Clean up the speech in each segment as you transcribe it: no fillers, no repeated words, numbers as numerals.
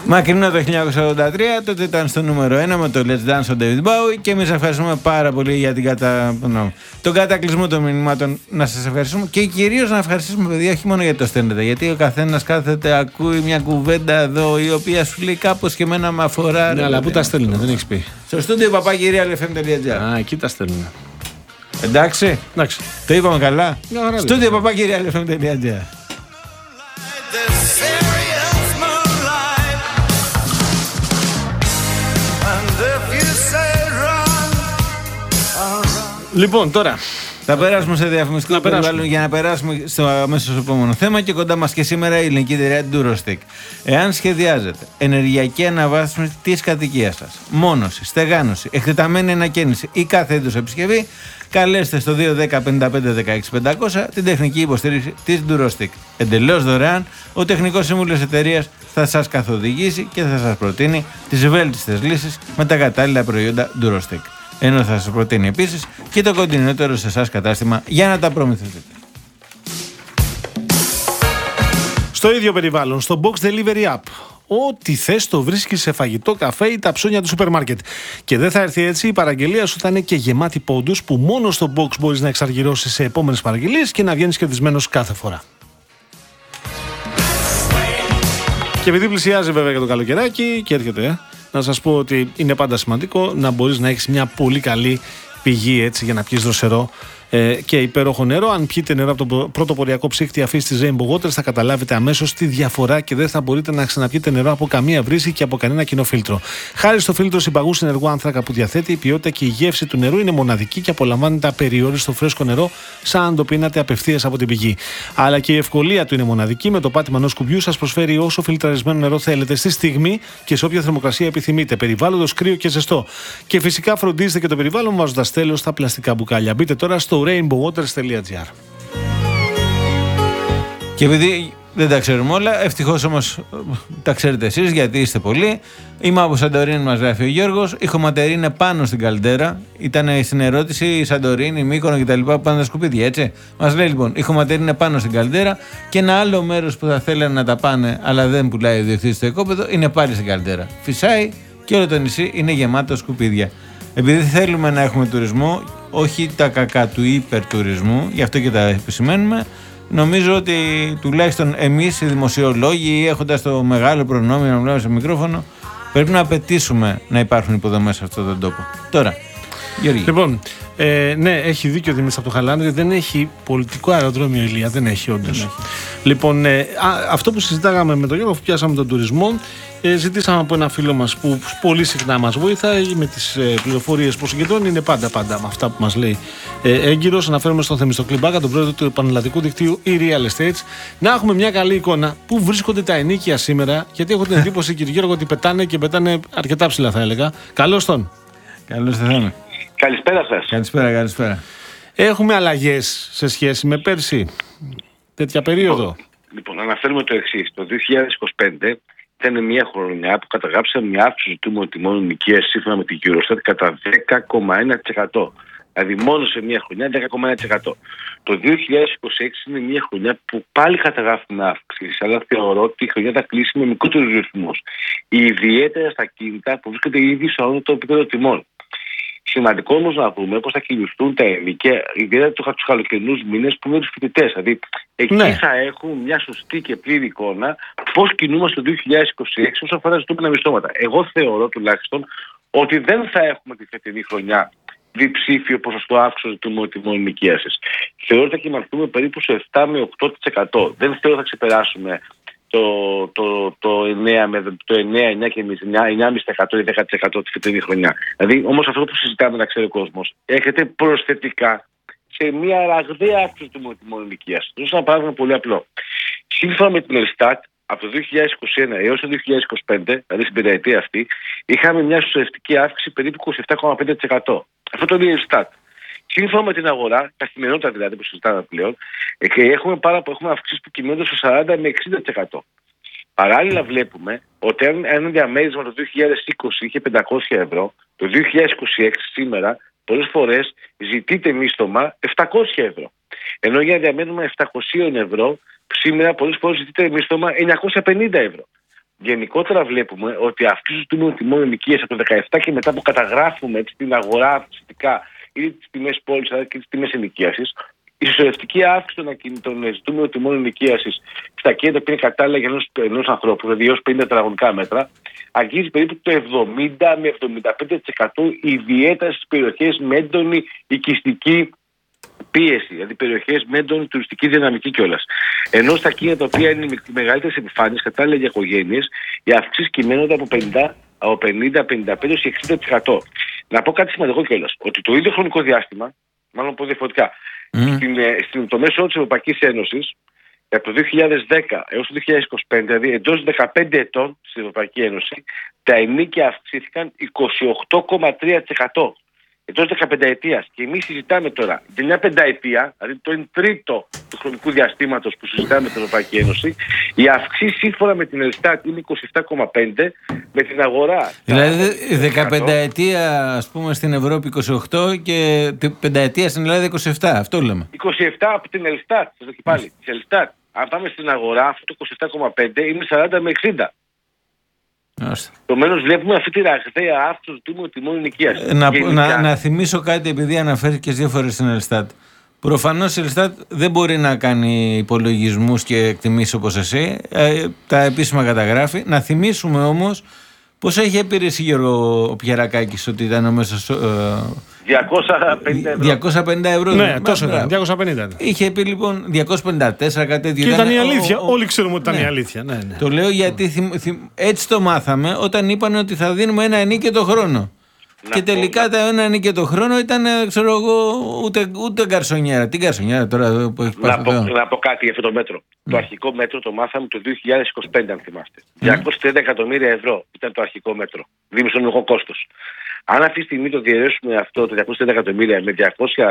Μακρινό το 1983, τότε ήταν στο νούμερο 1 με το Let's Dance ο David Bowie και εμείς ευχαριστούμε πάρα πολύ για τον κατακλυσμό των μηνυμάτων. Να σας ευχαριστούμε και κυρίως να ευχαριστήσουμε, παιδιά, όχι μόνο γιατί το στέλνετε, γιατί ο καθένας κάθεται, ακούει μια κουβέντα εδώ η οποία σου λέει κάπως και εμένα με αφορά. Ναι, αλλά πού τα στέλνουν, δεν έχεις πει. Στο στούντιο papakirialfm.gr. Α, εκεί τα στέλνουν. Εντάξει. Το είπαμε καλά. Στούντιο papakirialfm.gr. Λοιπόν, τώρα θα περάσουμε σε διαφημιστικό περιβάλλον για να περάσουμε στο αμέσως επόμενο θέμα και κοντά μας και σήμερα η ελληνική εταιρεία Durostec. Εάν σχεδιάζετε ενεργειακή αναβάθμιση της κατοικίας σας, μόνωση, στεγάνωση, εκτεταμένη ανακαίνιση ή κάθε είδους επισκευή, καλέστε στο 210-55-16-500 την τεχνική υποστήριξη της Durostec. Εντελώς δωρεάν, ο τεχνικός σύμβουλος εταιρείας θα σας καθοδηγήσει και θα σας προτείνει τις βέλτιστες λύσεις με τα κατάλληλα προϊόντα Durostec. Ενώ θα σας προτείνει επίσης και το κοντινότερο σε εσάς κατάστημα για να τα προμηθευτείτε. Στο ίδιο περιβάλλον, στο Box Delivery App. Ό,τι θες το βρίσκεις σε φαγητό, καφέ ή τα ψώνια του σούπερ μάρκετ. Και δεν θα έρθει έτσι, η παραγγελία σου θα είναι και γεμάτη πόντους που μόνο στο Box μπορείς να εξαργυρώσεις σε επόμενες παραγγελίες και να βγαίνεις κερδισμένος κάθε φορά. Και επειδή πλησιάζει βέβαια και το καλοκαιράκι και έρχεται, να σας πω ότι είναι πάντα σημαντικό να μπορείς να έχεις μια πολύ καλή πηγή έτσι, για να πιεις δροσερό και υπέροχο νερό. Αν πιείτε νερό από το πρωτοποριακό ψύχτη αφής της Rainbow Waters, θα καταλάβετε αμέσως τη διαφορά και δεν θα μπορείτε να ξαναπιείτε νερό από καμία βρύση και από κανένα κοινό φίλτρο. Χάρη στο φίλτρο συμπαγού συνεργού άνθρακα που διαθέτει, η ποιότητα και η γεύση του νερού είναι μοναδική και απολαμβάνεται απεριόριστο φρέσκο νερό, σαν να το πίνατε απευθείας από την πηγή. Αλλά και η ευκολία του είναι μοναδική. Με το πάτημα ενός κουμπιού σας προσφέρει όσο φιλτραρισμένο νερό θέλετε στη στιγμή και σε όποια θερμοκρασία επιθυμείτε, περιβάλλοντος κρύο και ζεστό. Και φυσικά φροντίζετε και το περιβάλλον βάζοντας τέλος στα πλαστικά μπουκάλια. Μπείτε τώρα στο rainbowwaters.gr. Και επειδή δεν τα ξέρουμε όλα, ευτυχώς όμως τα ξέρετε εσείς γιατί είστε πολλοί. Είμαι από Σαντορίνη, μας γράφει ο Γιώργος. Η χωματερή είναι πάνω στην καλντέρα. Ήταν στην ερώτηση η Σαντορίνη, η Μύκονο κτλ. Που πάνε τα σκουπίδια, έτσι. Μας λέει λοιπόν: η χωματερή είναι πάνω στην καλντέρα και ένα άλλο μέρος που θα θέλανε να τα πάνε, αλλά δεν πουλάει ο διοκτήτης στο οικόπεδο, είναι πάλι στην καλντέρα. Φυσάει και όλο το νησί είναι γεμάτο σκουπίδια. Επειδή θέλουμε να έχουμε τουρισμό, όχι τα κακά του υπερτουρισμού, γι' αυτό και τα επισημαίνουμε. Νομίζω ότι τουλάχιστον εμείς οι δημοσιολόγοι, έχοντας το μεγάλο προνόμιο να μιλάμε σε μικρόφωνο, πρέπει να απαιτήσουμε να υπάρχουν υποδομές σε αυτόν τον τόπο. Τώρα, Γιώργη. Λοιπόν, ναι, έχει δίκιο ο Δημήτρης από το Χαλάνδρη, δεν έχει πολιτικό αεροδρόμιο, Ηλία, δεν έχει όντως. Λοιπόν, αυτό που συζητάγαμε με τον Γιώργο, που πιάσαμε τον τουρισμό, ζητήσαμε από ένα φίλο μας που πολύ συχνά μας βοηθάει με τις πληροφορίες που συγκεντρώνει, είναι πάντα με αυτά που μας λέει έγκυρος. Αναφέρομαι στον Θεμιστοκλή Μπάκα, τον πρόεδρο του πανελλαδικού δικτύου e-Real Estates, να έχουμε μια καλή εικόνα πού βρίσκονται τα ενοίκια σήμερα, γιατί έχω την εντύπωση, κύριε Γιώργο, ότι πετάνε και πετάνε αρκετά ψηλά, θα έλεγα. Καλώς τον. Καλώς τον. Καλησπέρα σας. Καλησπέρα. Έχουμε αλλαγές σε σχέση με πέρσι, τέτοια περίοδο? Λοιπόν, αναφέρουμε το εξής. Το 2025 ήταν μια χρονιά που καταγράψαμε μια αύξηση του τιμών ενοικίας σύμφωνα με την Eurostat κατά 10,1%. Δηλαδή μόνο σε μια χρονιά 10,1%. Το 2026 είναι μια χρονιά που πάλι καταγράφουμε αύξηση, αλλά θεωρώ ότι η χρονιά θα κλείσει με μικρότερους ρυθμούς. Ιδιαίτερα στα κίνητα που βρίσκονται ήδη στο ανώτατο επίπεδο τιμών. Σημαντικό όμως να δούμε πώς θα κινηθούν τα ενοικία, ιδιαίτερα τους καλοκαιρινούς μήνες που είναι τους φοιτητές. Δηλαδή, εκεί θα έχουν μια σωστή και πλήρη εικόνα πώς κινούμαστε το 2026 όσον αφορά ζητούμενα μισθώματα. Εγώ θεωρώ τουλάχιστον ότι δεν θα έχουμε τη φετινή χρονιά διψήφιο ποσοστό αύξηση του τιμών ενοικίασης. Θεωρώ ότι θα κυμανθούμε περίπου σε 7 με 8%. Δεν θεωρώ ότι θα ξεπεράσουμε το 9 και 9,5% ή 10% τη φετινή χρονιά. Δηλαδή, όμως αυτό που συζητάμε να ξέρει ο κόσμος, έρχεται προσθετικά σε μια ραγδαία αύξηση του τιμών ενοικίας. Δώσω ένα παράδειγμα πολύ απλό. Σύμφωνα με την Ελστάτ, από το 2021 έως το 2025, δηλαδή στην πενταετία αυτή, είχαμε μια ουσιαστική αύξηση περίπου 27,5%. Αυτό το είναι η Ελστάτ. Σύμφωνα με την αγορά, καθημερινότητα δηλαδή που συζητάμε πλέον, έχουμε αυξήσεις που κυμαίνονται στο 40 με 60%. Παράλληλα βλέπουμε ότι αν ένα διαμέρισμα το 2020 είχε 500 ευρώ, το 2026 σήμερα πολλές φορές ζητείται μίσθωμα 700 ευρώ. Ενώ για ένα διαμέρισμα 700 ευρώ, σήμερα πολλές φορές ζητείται μίσθωμα 950 ευρώ. Γενικότερα βλέπουμε ότι αυτή η ζητούμενη τιμών ενοικίας από το 17 και μετά που καταγράφουμε στην αγορά φυσικά είτε τις τιμές πώλησης αλλά και τις τιμές ενοικίασης, η συσσωρευτική αύξηση των ζητούμενων τιμών ενοικίασης στα κέντρα που είναι κατάλληλα για ενός ανθρώπου, δηλαδή έως 50 τετραγωνικά μέτρα, αγγίζει περίπου το 70 με 75% ιδιαίτερα στις περιοχές με έντονη οικιστική πίεση, δηλαδή περιοχές με έντονη τουριστική δυναμική κιόλας. Ενώ στα κίνητα τα οποία είναι οι μεγαλύτερες επιφάνειες, κατάλληλα για οικογένειες, οι αυξήσεις κυμαίνονται από 50, 55% και 60%. Να πω κάτι σημαντικό κιόλας, ότι το ίδιο χρονικό διάστημα, μάλλον πω διαφορετικά, στο μέσο όρο της Ευρωπαϊκής Ένωσης, από το 2010 έως το 2025, δηλαδή εντός 15 ετών στην Ευρωπαϊκή Ένωση, τα ενίκια αυξήθηκαν 28,3%. Εντός 15 ετίας. Και εμείς συζητάμε τώρα για μια πενταετία, δηλαδή το 1/3 του χρονικού διαστήματος που συζητάμε την Ευρωπαϊκή Ένωση, η αυξήση σύμφωνα με την Ελστάτ είναι 27,5%, με την αγορά. Δηλαδή 15 ετία ας πούμε στην Ευρώπη 28 και πενταετία στην Ελλάδα 27, αυτό λέμε. 27 από την Ελστάτ, σας το και πάλι, της Ελστάτ. Αν πάμε στην αγορά, αυτό το 27,5 είναι 40 με 60. Επομένως βλέπουμε αυτή τη ραγδαία αύξηση του τιμών ενοικίας. Να θυμίσω κάτι, επειδή αναφέρθηκες δύο φορές στην Ελστάτ. Προφανώς η Ελστάτ δεν μπορεί να κάνει υπολογισμούς και εκτιμήσεις όπως εσύ. Τα επίσημα καταγράφει. Να θυμίσουμε όμως πώς έχει επηρεάσει Γιώργο Πιερακάκης ότι ήταν μέσα στο... 250 ευρώ. Ναι, τόσο ήταν. 250. Είχε πει λοιπόν 254 κάτι τέτοιο. Και ήταν η αλήθεια. Όλοι ξέρουμε ότι ήταν η αλήθεια. Ναι. Το λέω γιατί έτσι το μάθαμε όταν είπαν ότι θα δίνουμε ένα ενίκιο το χρόνο. Και τελικά το ένα ενίκιο το χρόνο ήταν, ξέρω εγώ, ούτε γκαρσονιέρα. Τι γκαρσονιέρα τώρα που έχει πάει. Να πω κάτι για αυτό το μέτρο. Το αρχικό μέτρο το μάθαμε το 2025, αν θυμάστε. 230 εκατομμύρια ευρώ ήταν το αρχικό μέτρο. Δημοσιονομικό κόστος. Αν αυτή τη στιγμή το διαιρέσουμε αυτό, το 230 εκατομμύρια με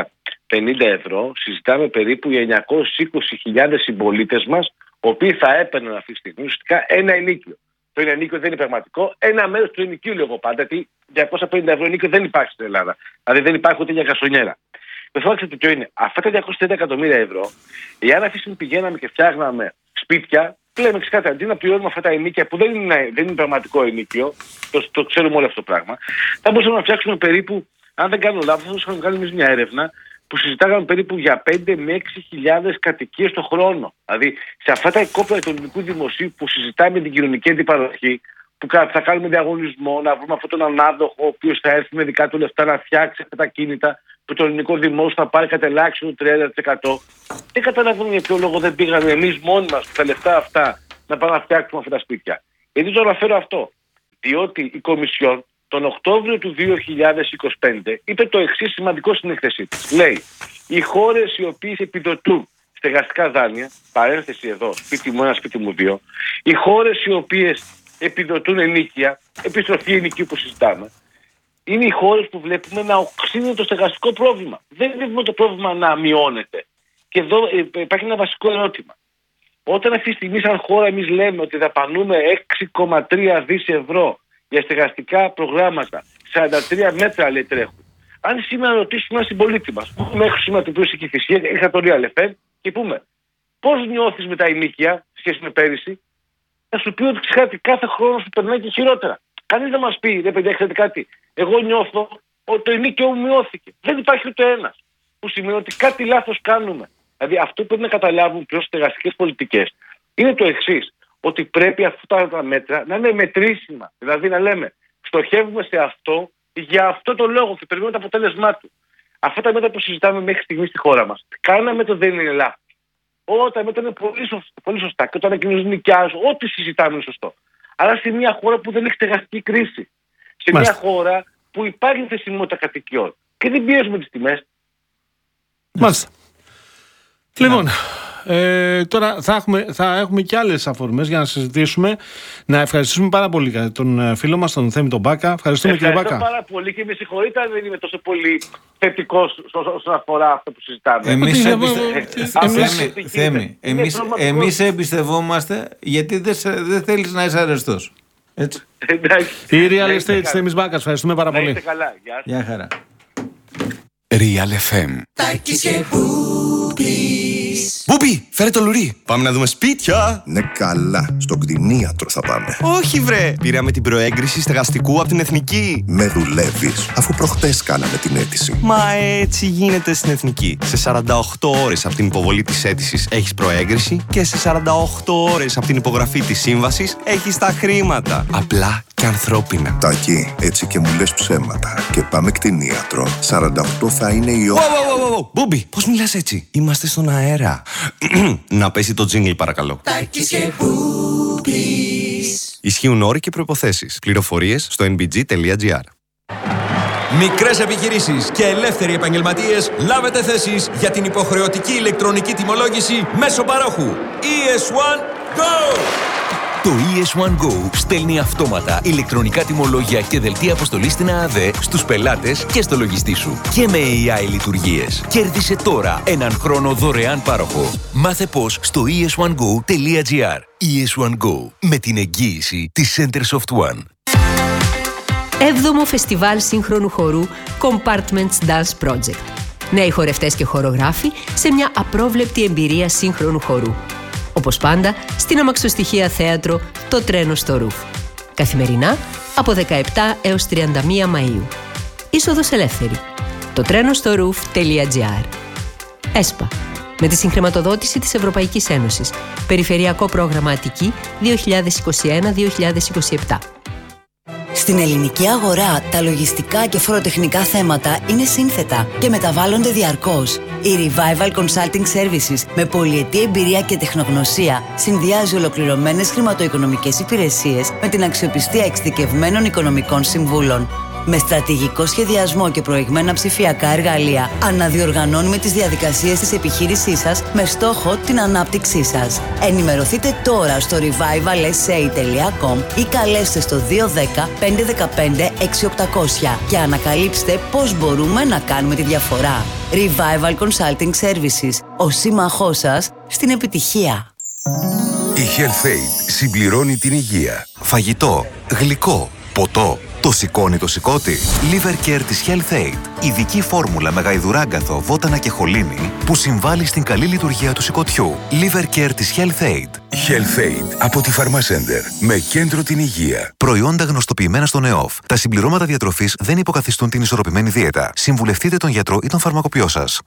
250 ευρώ, συζητάμε περίπου για 920.000 συμπολίτες μας, οι οποίοι θα έπαιρναν αυτή τη στιγμή ουσιαστικά ένα ενίκιο. Το ένα ενίκιο δεν είναι πραγματικό. Ένα μέρος του ενοικίου, λέγω πάντα, γιατί 250 ευρώ ενίκιο δεν υπάρχει στην Ελλάδα. Δηλαδή δεν υπάρχει ούτε για γασονιέρα. Το θέμα ξέρετε ποιο είναι. Αυτά τα 230 εκατομμύρια ευρώ, εάν αυτή τη στιγμή πηγαίναμε και φτιάχναμε σπίτια, λέμε ξεκάθαρα, αντί να πληρώνουμε αυτά τα ενίκια που δεν είναι πραγματικό ενίκιο, το ξέρουμε όλο αυτό το πράγμα, θα μπορούσαμε να φτιάξουμε περίπου, αν δεν κάνω λάθος, θα μπορούσαμε να κάνουμε μια έρευνα που συζητάγαμε περίπου για 5 με 6.000 κατοικίες το χρόνο. Δηλαδή σε αυτά τα οικόπεδα του ελληνικού δημοσίου που συζητάμε την κοινωνική αντιπαροχή, που θα κάνουμε διαγωνισμό, να βρούμε αυτόν τον ανάδοχο, ο οποίος θα έρθει με δικά του λεφτά να φτιάξει αυτά τα κίνητα, που το ελληνικό δημόσιο θα πάρει κατά ελάχιστο 30%. Δεν καταλαβαίνουμε για ποιο λόγο δεν πήγαμε εμείς μόνοι μας τα λεφτά αυτά να πάμε να φτιάξουμε αυτά τα σπίτια. Γιατί το αναφέρω αυτό. Διότι η Κομισιόν τον Οκτώβριο του 2025 είπε το εξής σημαντικό στην έκθεσή της. Λέει, οι χώρες οι οποίες επιδοτούν στεγαστικά δάνεια, παρένθεση εδώ, σπίτι μου 1, σπίτι μου 2, οι χώρες οι οποίες επιδοτούν ενίκεια, επιστροφή ενοικίου που συζητάμε, είναι οι χώρες που βλέπουμε να οξύνει το στεγαστικό πρόβλημα. Δεν βλέπουμε το πρόβλημα να μειώνεται. Και εδώ υπάρχει ένα βασικό ερώτημα. Όταν αυτή τη στιγμή σαν χώρα εμείς λέμε ότι δαπανούμε 6,3 δις ευρώ για στεγαστικά προγράμματα, 43 μέτρα λέει τρέχουν. Αν σήμερα ρωτήσουμε έναν συμπολίτη μας, που μέχρι σήμερα την πλούσια Κηφισιά, είχα το Real FM, και πούμε πώς νιώθεις με τα ενίκια σχέση με πέρυσι, θα σου πει ότι κάθε χρόνο σου περνάει και χειρότερα. Κανείς δεν μας πει, ρε παιδιά, ξέρετε κάτι, εγώ νιώθω ότι το ενίκιο μου μειώθηκε. Δεν υπάρχει ούτε ένας. Που σημαίνει ότι κάτι λάθος κάνουμε. Δηλαδή αυτό που πρέπει να καταλάβουν πλέον στεγαστικές πολιτικές είναι το εξής. Ότι πρέπει αυτά τα μέτρα να είναι μετρήσιμα. Δηλαδή να λέμε, στοχεύουμε σε αυτό για αυτό το λόγο και περιμένουμε το αποτέλεσμά του. Αυτά τα μέτρα που συζητάμε μέχρι στιγμή στη χώρα μας, κανένα μέτρο δεν είναι λάθος. Όταν μέτρα είναι πολύ σωστά και όταν εκείνος νοικιάζει, ό,τι συζητάμε είναι σωστό. Αλλά σε μια χώρα που δεν έχει στεγαστική κρίση. Σε μια χώρα που υπάρχει θεσιμότητα κατοικιών και δεν πιέζουμε τις τιμές. Μάλιστα. Λοιπόν, τώρα θα έχουμε και άλλες αφορμές για να συζητήσουμε. Να ευχαριστήσουμε πάρα πολύ τον φίλο μας, τον Θέμη τον Μπάκα. Ευχαριστούμε κύριε Μπάκα. Ευχαριστώ πάρα πολύ και με συγχωρείτε αν δεν είμαι τόσο πολύ θετικός όσον αφορά αυτό που συζητάμε. Εμείς εμπιστευόμαστε γιατί δεν θέλεις να είσαι αρεστός. Έτσι. Η Real Estate Θέμης Μπάκας. Ευχαριστούμε πάρα πολύ. Είστε καλά. Γεια χαρά. Real FM. Μπούπι, φέρε το λουρί. Πάμε να δούμε σπίτια. Ναι, καλά. Στον κτηνίατρο θα πάμε. Όχι, βρε. Πήραμε την προέγκριση στεγαστικού από την Εθνική. Με δουλεύεις, αφού προχτές κάναμε την αίτηση. Μα έτσι γίνεται στην Εθνική. Σε 48 ώρες από την υποβολή της αίτησης έχεις προέγκριση και σε 48 ώρες από την υπογραφή της σύμβασης έχεις τα χρήματα. Απλά και ανθρώπινα. Τάκη, έτσι και μου λες ψέματα. Και πάμε κτηνίατρο. 48 θα είναι η ώρα. Μπούμπι, πώς μιλάς έτσι? Είμαστε στον αέρα. Να πέσει το τζίνγκλ, παρακαλώ. Τάκης και Μπούμπις. Ισχύουν όροι και προϋποθέσεις. Πληροφορίες στο nbg.gr. Μικρές επιχειρήσεις και ελεύθεροι επαγγελματίες, λάβετε θέσεις για την υποχρεωτική ηλεκτρονική τιμολόγηση μέσω παρόχου. ES1 Go! Το ES1 Go στέλνει αυτόματα ηλεκτρονικά τιμολόγια και δελτία αποστολής στην ΑΑΔΕ στους πελάτες και στο λογιστή σου. Και με AI λειτουργίες. Κέρδισε τώρα έναν χρόνο δωρεάν πάροχο. Μάθε πώς στο es1go.gr. ES1 Go, με την εγγύηση της Centersoft One. 7ο Φεστιβάλ Σύγχρονου Χορού Compartments Dance Project. Νέοι χορευτές και χορογράφοι σε μια απρόβλεπτη εμπειρία σύγχρονου χορού. Όπως πάντα, στην αμαξοστοιχεία θέατρο «Το τρένο στο Ρουφ». Καθημερινά από 17 έως 31 Μαΐου. Είσοδος ελεύθερη. Το τρένο στο Roof.gr. ΕΣΠΑ. Με τη συγχρηματοδότηση της Ευρωπαϊκής Ένωσης. Περιφερειακό πρόγραμμα Αττική 2021-2027. Στην ελληνική αγορά, τα λογιστικά και φοροτεχνικά θέματα είναι σύνθετα και μεταβάλλονται διαρκώς. Η Revival Consulting Services, με πολυετή εμπειρία και τεχνογνωσία, συνδυάζει ολοκληρωμένες χρηματοοικονομικές υπηρεσίες με την αξιοπιστία εξειδικευμένων οικονομικών συμβούλων. Με στρατηγικό σχεδιασμό και προηγμένα ψηφιακά εργαλεία, αναδιοργανώνουμε τις διαδικασίες της επιχείρησής σας με στόχο την ανάπτυξή σας. Ενημερωθείτε τώρα στο revivalsa.com ή καλέστε στο 210-515-6800 και ανακαλύψτε πώς μπορούμε να κάνουμε τη διαφορά. Revival Consulting Services, ο σύμμαχός σας στην επιτυχία. Η HealthAid συμπληρώνει την υγεία. Φαγητό, γλυκό, ποτό. Το σηκώνει το σηκώτη. Liver Care της HealthAid. Ειδική φόρμουλα με γαϊδουράγκαθο, βότανα και χολίνη που συμβάλλει στην καλή λειτουργία του σηκωτιού. Liver Care της HealthAid. HealthAid από τη Pharmacenter. Με κέντρο την υγεία. Προϊόντα γνωστοποιημένα στον ΕΟΦ. Τα συμπληρώματα διατροφής δεν υποκαθιστούν την ισορροπημένη δίαιτα. Συμβουλευτείτε τον γιατρό ή τον φαρμακοποιό σας.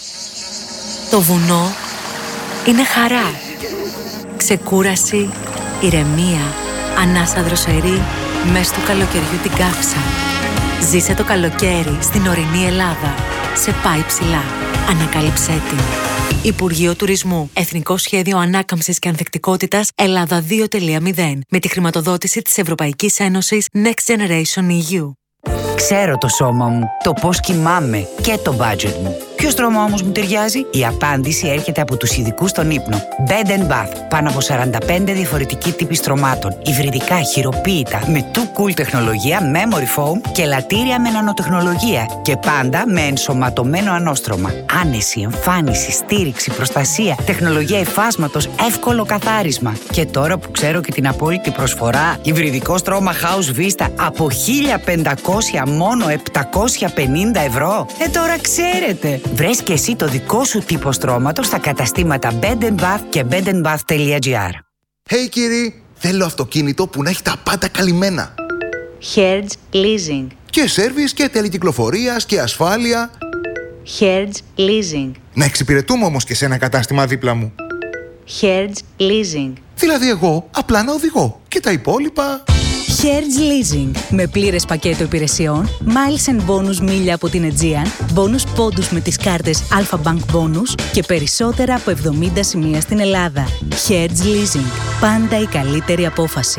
Το βουνό είναι χαρά. Ξεκούραση, ηρεμία, ανάσα δροσερή. Μες του καλοκαιριού την καύσα. Ζήσε το καλοκαίρι στην ορεινή Ελλάδα. Σε πάει ψηλά. Ανακάλυψέ την. Υπουργείο Τουρισμού. Εθνικό Σχέδιο Ανάκαμψης και Ανθεκτικότητας Ελλάδα 2.0. Με τη χρηματοδότηση της Ευρωπαϊκής Ένωσης Next Generation EU. Ξέρω το σώμα μου, το πώς κοιμάμαι και το budget μου. Ποιο στρώμα όμως μου ταιριάζει? Η απάντηση έρχεται από τους ειδικούς στον ύπνο. Bed & Bath. Πάνω από 45 διαφορετικοί τύποι στρωμάτων. Υβριδικά, χειροποίητα, με too cool τεχνολογία, memory foam και ελαττήρια με νανοτεχνολογία. Και πάντα με ενσωματωμένο ανώστρωμα. Άνεση, εμφάνιση, στήριξη, προστασία, τεχνολογία υφάσματος, εύκολο καθάρισμα. Και τώρα που ξέρω και την απόλυτη προσφορά, υβριδικό στρώμα House Vista από 1.500 μόνο 750 ευρώ. Τώρα ξέρετε. Βρες και εσύ το δικό σου τύπο στρώματος στα καταστήματα Bed & Bath και bedandbath.gr. Hey κύριοι, θέλω αυτοκίνητο που να έχει τα πάντα καλυμμένα. Hertz Leasing. Και σέρβις και τελεκυκλοφορίας και ασφάλεια. Hertz Leasing. Να εξυπηρετούμε όμως και σε ένα κατάστημα δίπλα μου. Hertz Leasing. Δηλαδή εγώ απλά να οδηγώ και τα υπόλοιπα... Hertz Leasing. Με πλήρες πακέτο υπηρεσιών, miles and bonus μίλια από την Aegean, bonus πόντους με τις κάρτες Alpha Bank Bonus και περισσότερα από 70 σημεία στην Ελλάδα. Hertz Leasing. Πάντα η καλύτερη απόφαση.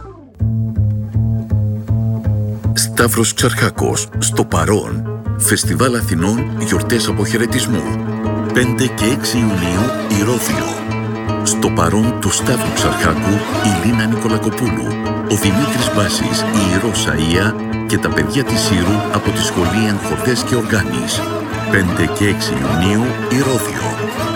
Σταύρος Ξαρχάκος, στο Παρόν. Φεστιβάλ Αθηνών, γιορτές αποχαιρετισμού. 5 και 6 Ιουνίου, Ηρώδειο. Στο Παρόν του Σταύρου Ξαρχάκου, η Λίνα Νικολακοπούλου, ο Δημήτρης Μπάσης, η Ρώσα Ία και τα παιδιά της Σύρου από τη Σχολή Ενχορδές και Οργάνης. 5 και 6 Ιουνίου, Ηρώδειο.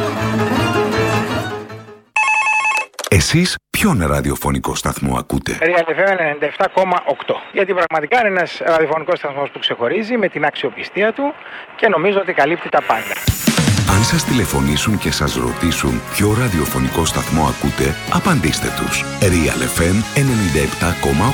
Εσείς ποιον ραδιοφωνικό σταθμό ακούτε? Real FM 97,8. Γιατί πραγματικά είναι ένας ραδιοφωνικός σταθμός που ξεχωρίζει με την αξιοπιστία του και νομίζω ότι καλύπτει τα πάντα. Αν σας τηλεφωνήσουν και σας ρωτήσουν ποιο ραδιοφωνικό σταθμό ακούτε, απαντήστε τους. Real FM 97,8.